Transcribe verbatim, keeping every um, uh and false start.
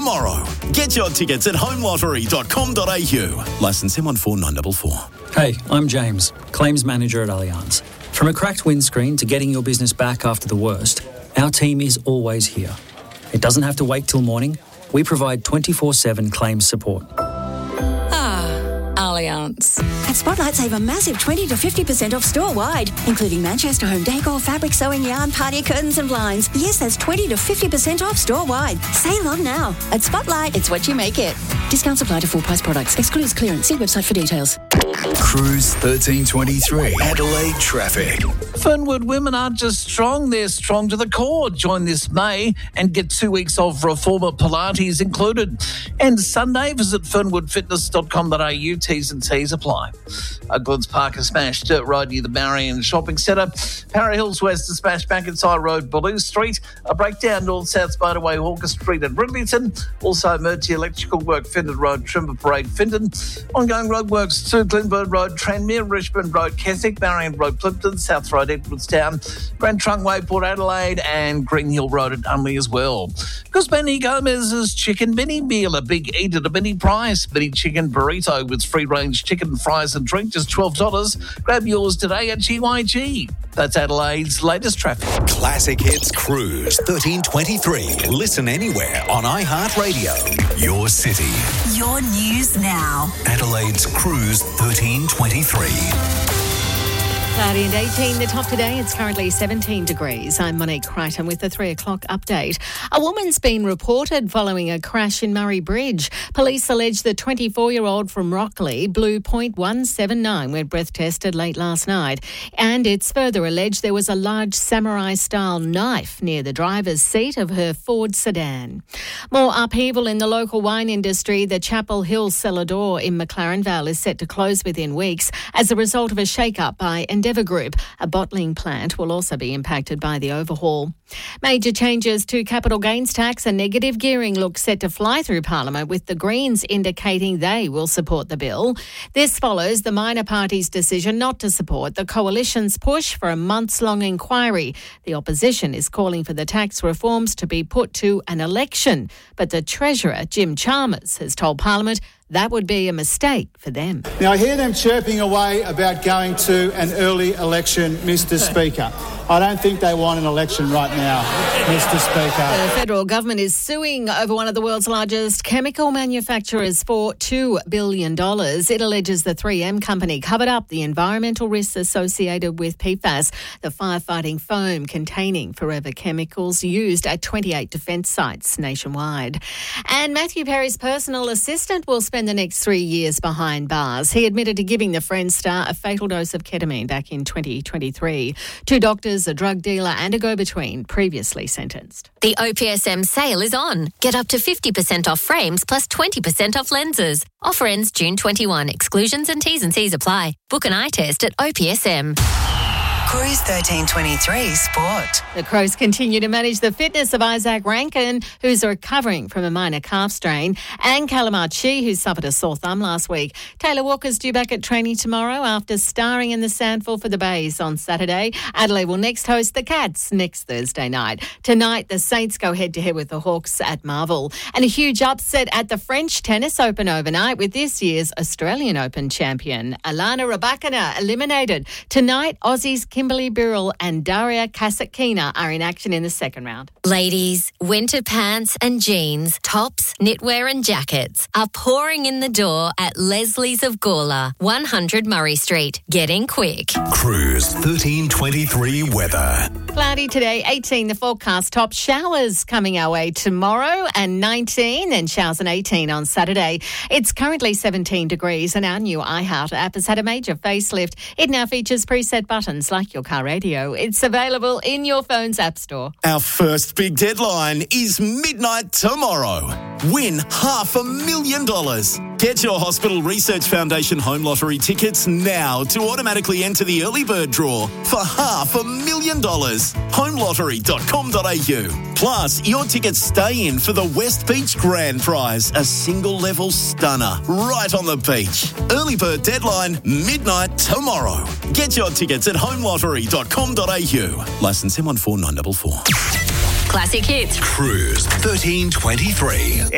tomorrow. Get your tickets at home lottery dot com dot a u. Licence M one four nine four four. Hey, I'm James, Claims Manager at Allianz. From a cracked windscreen to getting your business back after the worst, our team is always here. It doesn't have to wait till morning. We provide twenty-four seven claims support. Allianz. At Spotlight, save a massive twenty to fifty percent off store-wide, including Manchester home decor, fabric sewing, yarn, party curtains and blinds. Yes, that's twenty to fifty percent off store-wide. Save on now. At Spotlight, it's what you make it. Discounts apply to full-price products. Excludes clearance. See website for details. Cruise thirteen twenty-three. Adelaide traffic. Fernwood women aren't just strong, they're strong to the core. Join this May and get two weeks of Reformer Pilates included. And Sunday, visit fernwood fitness dot com dot a u. T's and T's apply. A goods park is smashed dirt road near the Marion Shopping Centre. Para Hills West is smashed back inside Road, Ballou Street. A breakdown north-south motorway, Hawker Street and Bridlington. Also, emergency electrical work, Findon Road, Trimber Parade, Findon. Ongoing roadworks to Glenburn Road, Tranmere, Richmond Road, Keswick, Marion Road, Plimpton, South Road, Edwardstown, Grand Trunk Way, Port Adelaide and Green Hill Road at Unley as well. Because Benny Gomez's Chicken Mini Meal, a big eat at a mini price. Mini chicken burrito with free-range chicken, fries and drink, just twelve dollars. Grab yours today at G Y G. That's Adelaide's latest traffic. Classic Hits Cruise thirteen twenty-three. Listen anywhere on iHeartRadio. Your city. Your news now. Adelaide's Cruise thirteen twenty-three. Cloudy and eighteen. The top today, it's currently seventeen degrees. I'm Monique Crichton with the three o'clock update. A woman's been reported following a crash in Murray Bridge. Police allege the twenty-four-year-old from Rockley blew point one seven nine when breath tested late last night. And it's further alleged there was a large samurai-style knife near the driver's seat of her Ford sedan. More upheaval in the local wine industry. The Chapel Hill cellar door in McLaren Vale is set to close within weeks as a result of a shake-up by Endeavour Group. A bottling plant will also be impacted by the overhaul. Major changes to capital gains tax and negative gearing look set to fly through Parliament, with the Greens indicating they will support the bill. This follows the minor party's decision not to support the coalition's push for a months-long inquiry. The opposition is calling for the tax reforms to be put to an election, but the Treasurer, Jim Chalmers, has told Parliament that would be a mistake for them. Now, I hear them chirping away about going to an early election, Mister Speaker. I don't think they want an election right now, Mister Speaker. The federal government is suing over one of the world's largest chemical manufacturers for two billion dollars. It alleges the three M company covered up the environmental risks associated with P FAS, the firefighting foam containing forever chemicals used at twenty-eight defence sites nationwide. And Matthew Perry's personal assistant will spend the next three years behind bars. He admitted to giving the Friends star a fatal dose of ketamine back in twenty twenty-three. Two doctors, a drug dealer and a go-between previously sentenced. The O P S M sale is on. Get up to fifty percent off frames plus twenty percent off lenses. Offer ends June twenty-first. Exclusions and T's and C's apply. Book an eye test at O P S M. Cruise thirteen twenty-three Sport. The Crows continue to manage the fitness of Isaac Rankin, who's recovering from a minor calf strain, and Calamar Chi, who suffered a sore thumb last week. Taylor Walker's due back at training tomorrow after starring in the Sandful for the Bays on Saturday. Adelaide will next host the Cats next Thursday night. Tonight, the Saints go head-to-head with the Hawks at Marvel. And a huge upset at the French Tennis Open overnight with this year's Australian Open champion. Alana Rybakina eliminated. Tonight, Aussies Kimberly Birrell and Daria Kasatkina are in action in the second round. Ladies, winter pants and jeans, tops, knitwear and jackets are pouring in the door at Leslie's of Gawler, one hundred Murray Street. Get in quick. Cruise thirteen twenty-three weather. Cloudy today, eighteen the forecast. Top showers coming our way tomorrow and nineteen, then showers and eighteen on Saturday. It's currently seventeen degrees and our new iHeart app has had a major facelift. It now features preset buttons like your car radio. It's available in your phone's app store. Our first big deadline is midnight tomorrow. Win half a million dollars. Get your Hospital Research Foundation home lottery tickets now to automatically enter the early bird draw for half a million dollars. home lottery dot com dot a u. Plus, your tickets stay in for the West Beach Grand Prize, a single-level stunner right on the beach. Early bird deadline, midnight tomorrow. Get your tickets at home lottery dot com dot a u. Licence M one four nine four four. Classic Hits. Cruise thirteen twenty-three.